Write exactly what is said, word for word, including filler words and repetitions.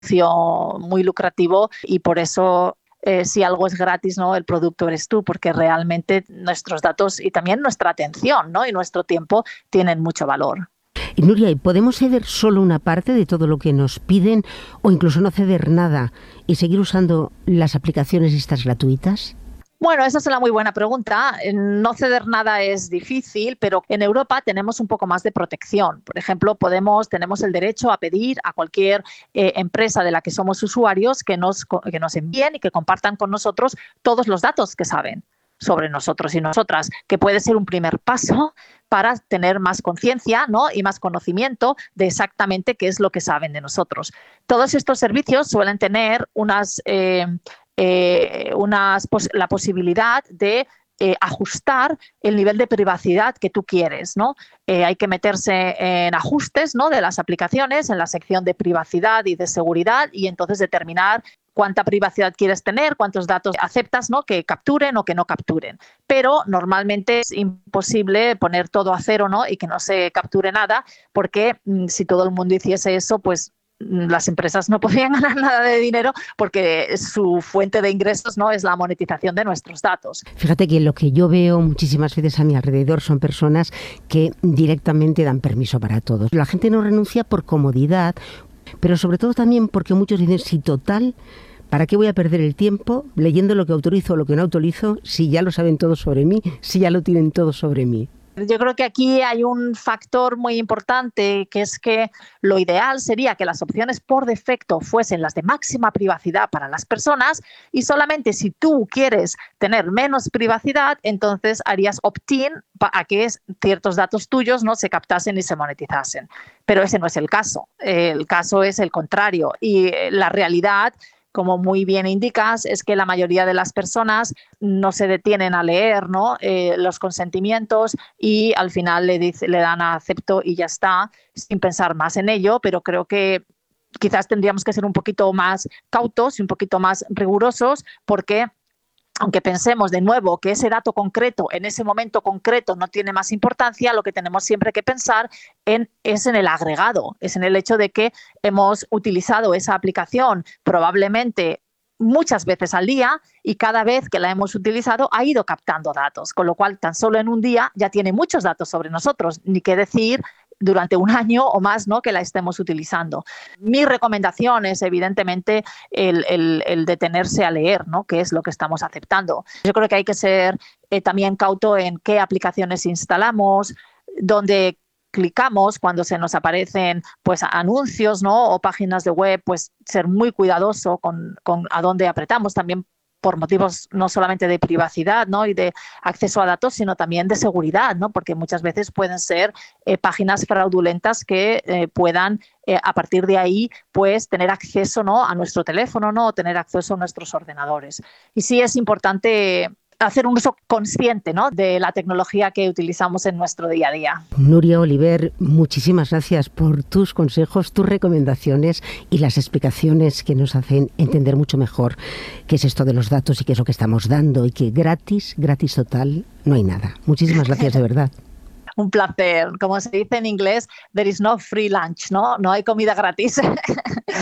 negocio muy lucrativo y por eso eh, si algo es gratis, ¿no? El producto eres tú, porque realmente nuestros datos y también nuestra atención, ¿no? Y nuestro tiempo tienen mucho valor. Y Nuria, ¿y podemos ceder solo una parte de todo lo que nos piden o incluso no ceder nada y seguir usando las aplicaciones estas gratuitas? Bueno, esa es una muy buena pregunta. No ceder nada es difícil, pero en Europa tenemos un poco más de protección. Por ejemplo, podemos, tenemos el derecho a pedir a cualquier eh, empresa de la que somos usuarios que nos, que nos envíen y que compartan con nosotros todos los datos que saben sobre nosotros y nosotras, que puede ser un primer paso para tener más conciencia, ¿no? Y más conocimiento de exactamente qué es lo que saben de nosotros. Todos estos servicios suelen tener unas... Eh, Eh, unas, pos la posibilidad de eh, ajustar el nivel de privacidad que tú quieres, ¿no? Eh, hay que meterse en ajustes, ¿no? De las aplicaciones, en la sección de privacidad y de seguridad y entonces determinar cuánta privacidad quieres tener, cuántos datos aceptas, ¿no? Que capturen o que no capturen. Pero normalmente es imposible poner todo a cero, ¿no? Y que no se capture nada, porque mmm, si todo el mundo hiciese eso, pues las empresas no podrían ganar nada de dinero porque su fuente de ingresos no es la monetización de nuestros datos. Fíjate que lo que yo veo muchísimas veces a mi alrededor son personas que directamente dan permiso para todos. La gente no renuncia por comodidad, pero sobre todo también porque muchos dicen, si total, ¿para qué voy a perder el tiempo leyendo lo que autorizo o lo que no autorizo si ya lo saben todo sobre mí, si ya lo tienen todo sobre mí? Yo creo que aquí hay un factor muy importante, que es que lo ideal sería que las opciones por defecto fuesen las de máxima privacidad para las personas y solamente si tú quieres tener menos privacidad, entonces harías opt-in a que ciertos datos tuyos no se captasen y se monetizasen. Pero ese no es el caso. El caso es el contrario y la realidad, como muy bien indicas, es que la mayoría de las personas no se detienen a leer, ¿no? eh, los consentimientos y al final le, dice, le dan a acepto y ya está, sin pensar más en ello, pero creo que quizás tendríamos que ser un poquito más cautos y un poquito más rigurosos porque aunque pensemos de nuevo que ese dato concreto en ese momento concreto no tiene más importancia, lo que tenemos siempre que pensar en, es en el agregado, es en el hecho de que hemos utilizado esa aplicación probablemente muchas veces al día y cada vez que la hemos utilizado ha ido captando datos, con lo cual tan solo en un día ya tiene muchos datos sobre nosotros, ni qué decir durante un año o más, ¿no? Que la estemos utilizando. Mi recomendación es evidentemente el, el, el detenerse a leer, ¿no? Qué es lo que estamos aceptando. Yo creo que hay que ser eh, también cauto en qué aplicaciones instalamos, dónde clicamos cuando se nos aparecen pues anuncios, ¿no? O páginas de web, pues ser muy cuidadoso con, con a dónde apretamos también por motivos no solamente de privacidad, ¿no? Y de acceso a datos, sino también de seguridad, ¿no? Porque muchas veces pueden ser eh, páginas fraudulentas que eh, puedan eh, a partir de ahí pues tener acceso, ¿no? A nuestro teléfono, ¿no? O tener acceso a nuestros ordenadores. Y sí es importante hacer un uso consciente, ¿no? De la tecnología que utilizamos en nuestro día a día. Nuria Oliver, muchísimas gracias por tus consejos, tus recomendaciones y las explicaciones que nos hacen entender mucho mejor qué es esto de los datos y qué es lo que estamos dando y que gratis, gratis total, no hay nada. Muchísimas gracias de verdad. Un placer. Como se dice en inglés, there is no free lunch, ¿no? No hay comida gratis.